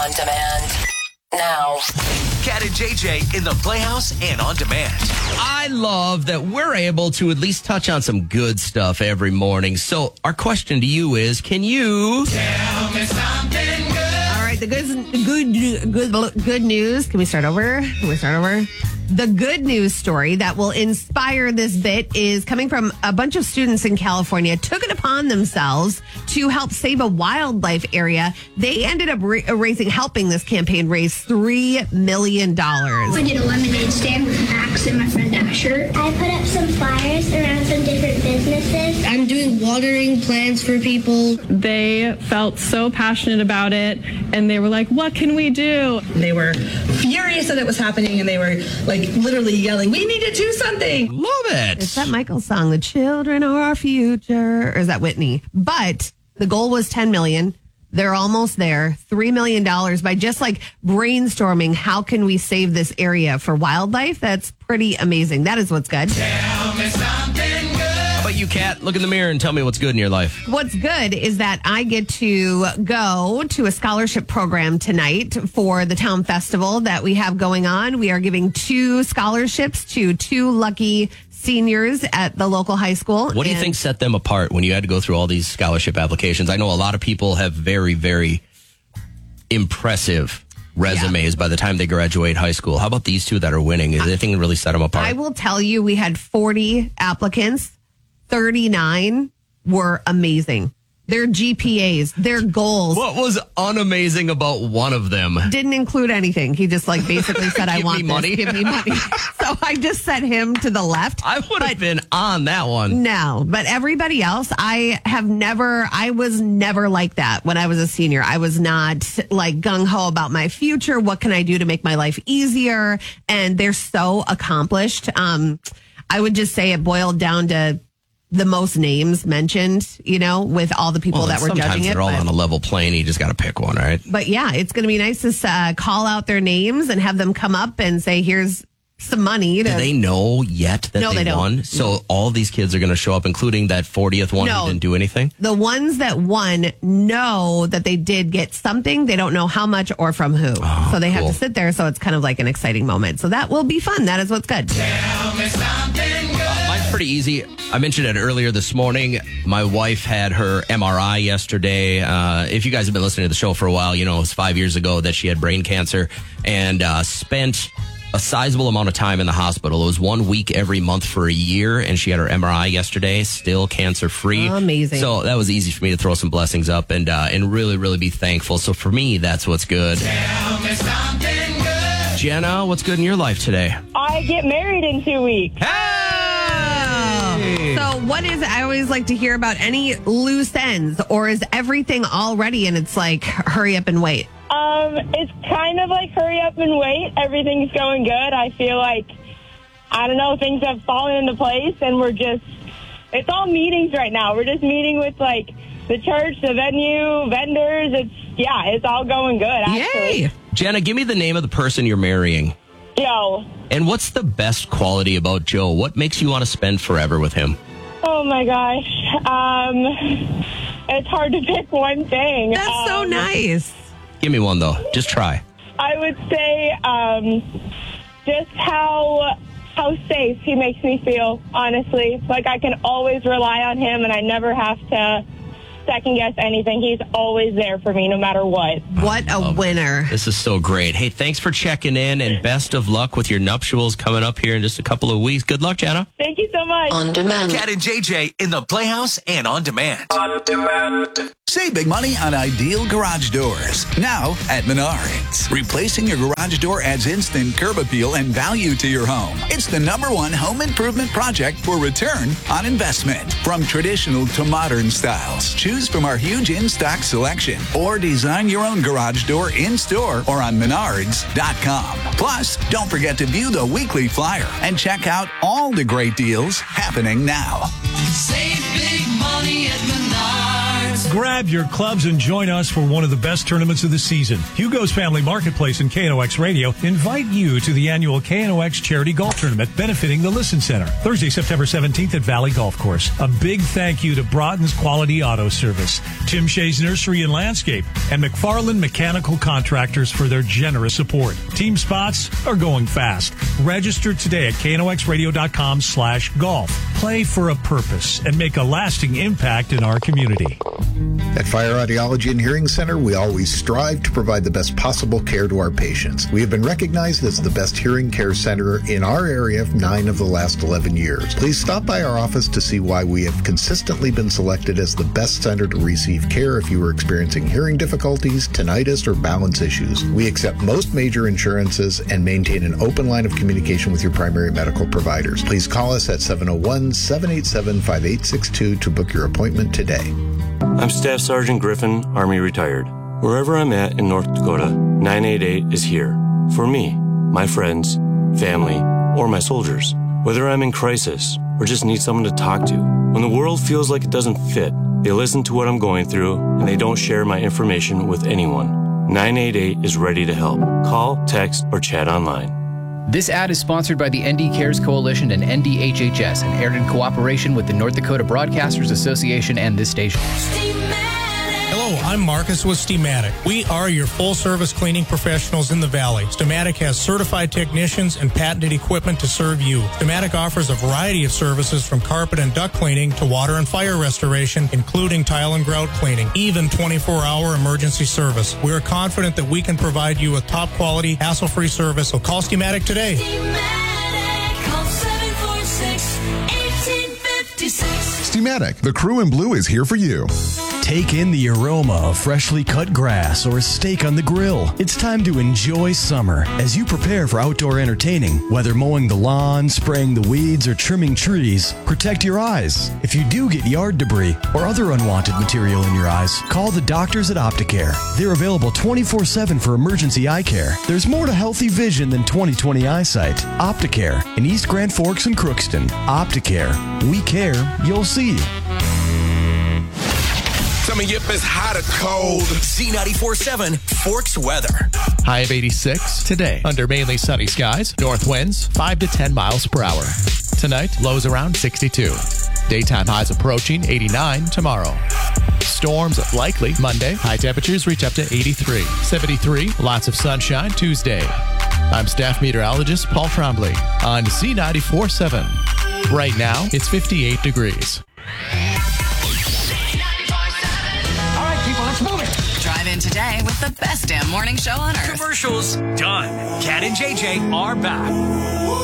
On demand. Now. Cat and JJ in the Playhouse and on demand. I love that we're able to at least touch on some good stuff every morning. So our question to you is, can you Tell me something good. All right, the good news. Can we start over? The good news story that will inspire this bit is coming from a bunch of students in California took it upon themselves to help save a wildlife area. They ended up helping this campaign raise $3 million. I did a lemonade stand with Max and my friend Asher. I put up some flyers around some different businesses. I'm doing watering plants for people. They felt so passionate about it, and they were like, what can we do? They were furious that it was happening, and they were like literally yelling, we need to do something. love it? It's that Michael song, The Children Are Our Future. Or is that Whitney? But the goal was $10 million. They're almost there. $3 million by just like brainstorming how can we save this area for wildlife. That's pretty amazing. That is what's good. Tell me something good. How about you, Kat? Look in the mirror and tell me what's good in your life. What's good is that I get to go to a scholarship program tonight for the town festival that we have going on. We are giving 2 scholarships to 2 lucky seniors at the local high school. What do you think set them apart when you had to go through all these scholarship applications? I know a lot of people have very, very impressive resumes by the time they graduate high school. How about these 2 that are winning? Is anything really set them apart? I will tell you, we had 40 applicants. 39 were amazing. Their GPAs, their goals. What was unamazing about one of them? Didn't include anything. He just like basically said, I want me this. money. Give me money. So I just set him to the left. I would have been on that one. No, but everybody else, I was never like that when I was a senior. I was not like gung-ho about my future. What can I do to make my life easier? And they're so accomplished. I would just say it boiled down to the most names mentioned, with all the people that were judging it. Sometimes they're all on a level plane. You just got to pick one, right? But yeah, it's going to be nice to call out their names and have them come up and say, here's some money. Do they know yet that they won? Don't. So all these kids are going to show up, including that 40th one who didn't do anything? The ones that won know that they did get something. They don't know how much or from who. So they have to sit there. So it's kind of like an exciting moment. So that will be fun. That is what's good. Tell me something good. Mine's pretty easy. I mentioned it earlier this morning. My wife had her MRI yesterday. If you guys have been listening to the show for a while, it was 5 years ago that she had brain cancer and spent a sizable amount of time in the hospital. It was 1 week every month for a year, and she had her MRI yesterday, still cancer-free. Amazing. So that was easy for me to throw some blessings up and really, really be thankful. So for me, that's what's good. Tell me something good. Jenna, what's good in your life today? I get married in 2 weeks. Hey! So what is, I always like to hear about any loose ends, or is everything all ready and it's like, hurry up and wait? It's kind of like hurry up and wait. Everything's going good. I feel like, I don't know, things have fallen into place, and it's all meetings right now. We're just meeting with like the church, the venue, vendors. It's all going good, actually. Yay! Jenna, give me the name of the person you're marrying. Joe. And what's the best quality about Joe? What makes you want to spend forever with him? Oh my gosh. It's hard to pick one thing. That's so nice. Give me one, though. Just try. I would say just how safe he makes me feel, honestly. Like I can always rely on him, and I never have to second guess anything. He's always there for me no matter what. What a winner. This is so great. Hey, thanks for checking in, and best of luck with your nuptials coming up here in just a couple of weeks. Good luck, Jenna. Thank you so much. On demand. Cat and JJ in the Playhouse and on demand. On demand. Save big money on Ideal Garage Doors. Now at Menards. Replacing your garage door adds instant curb appeal and value to your home. It's the #1 home improvement project for return on investment. From traditional to modern styles, choose from our huge in-stock selection or design your own garage door in-store or on Menards.com. Plus, don't forget to view the weekly flyer and check out all the great deals happening now. Save big money at Menards. Grab your clubs and join us for one of the best tournaments of the season. Hugo's Family Marketplace and KNOX Radio invite you to the annual KNOX Charity Golf Tournament benefiting the Listen Center, Thursday, September 17th at Valley Golf Course. A big thank you to Broughton's Quality Auto Service, Tim Shea's Nursery and Landscape, and McFarland Mechanical Contractors for their generous support. Team spots are going fast. Register today at knoxradio.com/golf. Play for a purpose and make a lasting impact in our community. At Fire Audiology and Hearing Center, we always strive to provide the best possible care to our patients. We have been recognized as the best hearing care center in our area 9 of the last 11 years. Please stop by our office to see why we have consistently been selected as the best center to receive care if you are experiencing hearing difficulties, tinnitus, or balance issues. We accept most major insurances and maintain an open line of communication with your primary medical providers. Please call us at 701-787-5862 to book your appointment today. I'm Staff Sergeant Griffin, Army retired. Wherever I'm at in North Dakota, 988 is here. For me, my friends, family, or my soldiers. Whether I'm in crisis or just need someone to talk to. When the world feels like it doesn't fit, they listen to what I'm going through and they don't share my information with anyone. 988 is ready to help. Call, text, or chat online. This ad is sponsored by the ND Cares Coalition and NDHHS and aired in cooperation with the North Dakota Broadcasters Association and this station. Hello, I'm Marcus with Steamatic. We are your full-service cleaning professionals in the Valley. Steamatic has certified technicians and patented equipment to serve you. Steamatic offers a variety of services from carpet and duct cleaning to water and fire restoration, including tile and grout cleaning, even 24-hour emergency service. We are confident that we can provide you with top-quality, hassle-free service, so call Steamatic today. Call 746-1856. Steamatic, the crew in blue is here for you. Take in the aroma of freshly cut grass or a steak on the grill. It's time to enjoy summer as you prepare for outdoor entertaining. Whether mowing the lawn, spraying the weeds, or trimming trees, protect your eyes. If you do get yard debris or other unwanted material in your eyes, call the doctors at Opticare. They're available 24/7 for emergency eye care. There's more to healthy vision than 20/20 eyesight. Opticare in East Grand Forks and Crookston. Opticare. We care. You'll see. Coming up is hot or cold. Z94.7 Forks weather. High of 86 today. Under mainly sunny skies. North winds 5 to 10 miles per hour. Tonight, lows around 62. Daytime highs approaching 89 tomorrow. Storms likely Monday. High temperatures reach up to 83. 73, lots of sunshine Tuesday. I'm staff meteorologist Paul Trombley on Z94.7. Right now, it's 58 degrees. Drive in today with the best damn morning show on earth. Commercials done. Cat and JJ are back.